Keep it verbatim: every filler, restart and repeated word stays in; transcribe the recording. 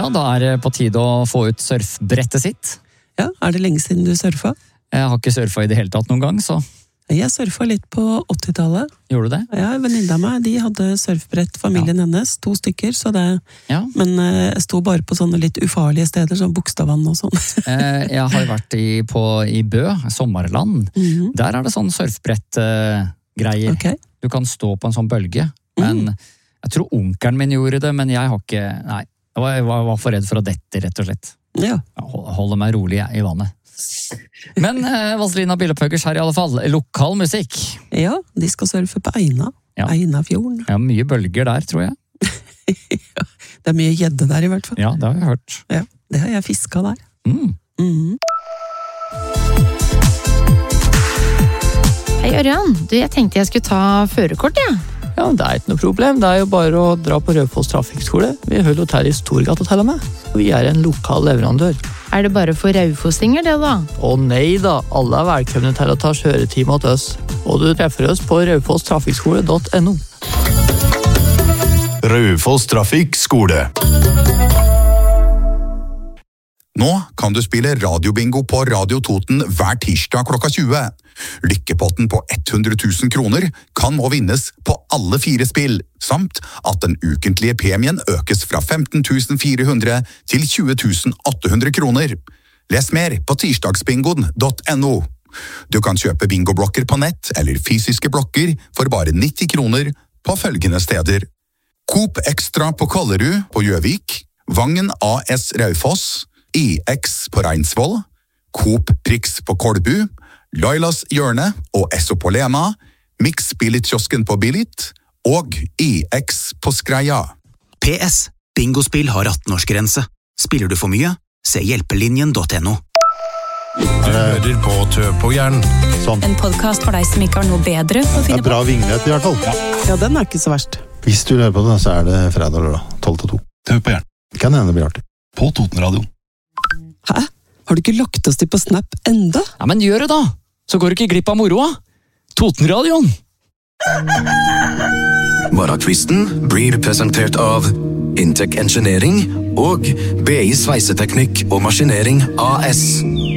Ja, da er det på tide å få ut surfbrettet sitt. Ja, er det lenge siden du surfa? Jeg har ikke surfa i det hele tatt noen gang, så... Jeg surfa litt på åttitallet. Gjorde du det? Ja, venninne av meg, de hadde surfbrett, familien ja. hennes, to stykker, så det... Ja. Men jeg sto bare på sånne litt ufarlige steder, sånn Bogstadvann og sånn. Jeg har vært i, på, i Bø, Sommerland. Mm-hmm. Der er det sånn surfbrett-greier. Okay. Du kan stå på en sånn bølge, men mm. jeg tror onkelen min gjorde det, men jeg har ikke... Nei, jeg var, var for redd for å dette, rett og slett. Ja. Jeg holder meg rolig i vannet. Men eh, Vazelina Bilopphøggers her i alle fall, lokal musikk. Ja, de skal surfe på Eina. Ja. Einafjorden. Ja, mye bølger der, tror jeg. Ja, det er mye gjedde der i hvert fall. Ja, det har jeg hørt. Ja, det har jeg fisket der. Mm. Mm-hmm. Hei Ørjan, du, jeg tenkte jeg skulle ta førerkort, ja. Ja, det er ikke noe problem. Det er jo bare å dra på Raufoss Trafikkskole. Vi holder til i Storgata til og med. Vi er en lokal leverandør. Er det bare for raufossinger det da? Å nei da, alle er velkomne til å ta kjøretime til oss. Og du treffer oss på raufoss trafikkskole punktum no. Raufoss Trafikkskole. Nå kan du spille radiobingo på Radio Toten hver tirsdag klokka tjue. Lykkepotten på hundre tusen kroner kan nå vinnes på alle fire spill, samt at den ukentlige premien økes fra femten tusen fire hundre til tjue tusen åtte hundre kroner. Les mer på tirsdagsbingoen punktum no. Du kan kjøpe bingoblokker på nett eller fysiske blokker for bare nitti kroner på følgende steder. Coop Extra på Kollerud på Gjøvik, Vangen A S Raufoss, I X på Reinsvoll, Coop Prix på Kolbu, Lailas Hjørne og Esso på Lema, Mix Billit-kiosken på Billit og I X på Skreia. P S. Bingospill har atten-årsgrense. Spiller du for mye? Se hjelpelinjen punktum no. Du hører på Tø på Jern. Sånn. En podcast for deg som ikke har noe bedre å finne på. Det er bra vignett i hvert fall. Ja. ja, den er ikke så verst. Hvis du hører på det, så er det fredag eller da, tolv til to. Tø på Jern. Kan hende det blir artig. På Totenradioen. Hæ? Har du ikke lagt oss til på Snap enda? Ja, men gjør det da! Så går du ikke glipp av moroa. Totenradioen! Morgenquisten blir presentert av Intec Engineering og B I Sveiseteknikk og Maskinering A S.